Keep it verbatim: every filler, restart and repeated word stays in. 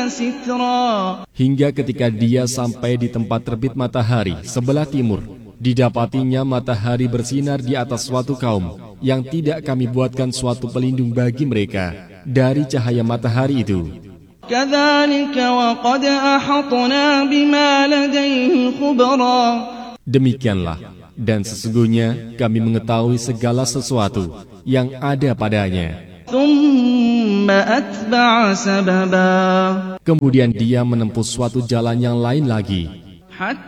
Hingga ketika dia sampai di tempat terbit matahari sebelah timur, didapatinya matahari bersinar di atas suatu kaum yang tidak kami buatkan suatu pelindung bagi mereka dari cahaya matahari itu. Demikianlah, dan sesungguhnya kami mengetahui segala sesuatu yang ada padanya. Kemudian dia menempuh suatu jalan yang lain lagi.